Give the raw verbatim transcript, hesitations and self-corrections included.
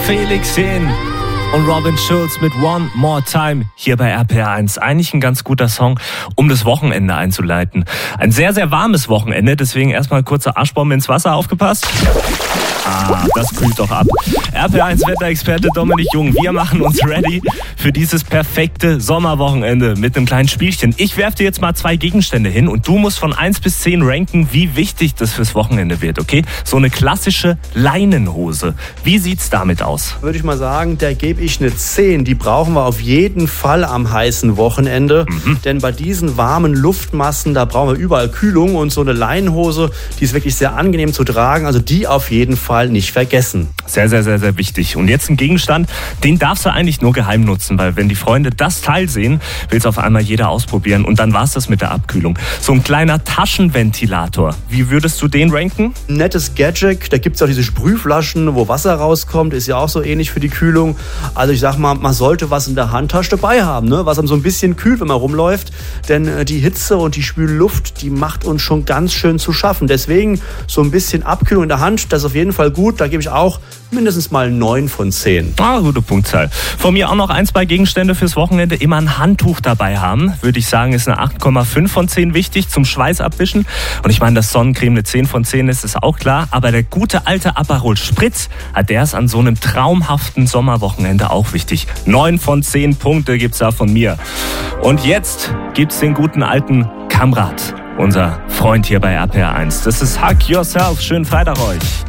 Felix Jähn und Robin Schulz mit One More Time hier bei R P R eins. Eigentlich ein ganz guter Song, um das Wochenende einzuleiten. Ein sehr, sehr warmes Wochenende, deswegen erstmal kurze Arschbombe ins Wasser, aufgepasst. Ah, das kühlt doch ab. R P R eins Wetterexperte Dominik Jung, wir machen uns ready für dieses perfekte Sommerwochenende mit einem kleinen Spielchen. Ich werfe dir jetzt mal zwei Gegenstände hin und du musst von eins bis zehn ranken, wie wichtig das fürs Wochenende wird, okay? So eine klassische Leinenhose. Wie sieht's damit aus? Würde ich mal sagen, der gebe ich eine zehn. Die brauchen wir auf jeden Fall am heißen Wochenende. Mhm. Denn bei diesen warmen Luftmassen, da brauchen wir überall Kühlung. Und so eine Leinenhose, die ist wirklich sehr angenehm zu tragen. Also die auf jeden Fall nicht vergessen. Sehr, sehr, sehr, sehr wichtig. Und jetzt ein Gegenstand, den darfst du eigentlich nur geheim nutzen, weil wenn die Freunde das Teil sehen, will es auf einmal jeder ausprobieren und dann war es das mit der Abkühlung. So ein kleiner Taschenventilator. Wie würdest du den ranken? Nettes Gadget. Da gibt es auch diese Sprühflaschen, wo Wasser rauskommt. Ist ja auch so ähnlich für die Kühlung. Also ich sag mal, man sollte was in der Handtasche dabei haben, ne? Was einem so ein bisschen kühlt, wenn man rumläuft. Denn die Hitze und die schwüle Luft, die macht uns schon ganz schön zu schaffen. Deswegen so ein bisschen Abkühlung in der Hand, das ist auf jeden Fall gut. Da gebe ich auch mindestens mal neun von zehn. Ah, gute Punktzahl. Von mir auch noch ein, zwei Gegenstände fürs Wochenende. Immer ein Handtuch dabei haben. Würde ich sagen, ist eine acht Komma fünf von zehn wichtig zum Schweiß abwischen. Und ich meine, dass Sonnencreme eine zehn von zehn ist, ist auch klar. Aber der gute alte Aperol Spritz, der ist an so einem traumhaften Sommerwochenende auch wichtig. neun von zehn Punkte gibt's da von mir. Und jetzt gibt's den guten alten Kamrat, unser Freund hier bei R P R eins. Das ist Hug Yourself. Schönen Freitag euch.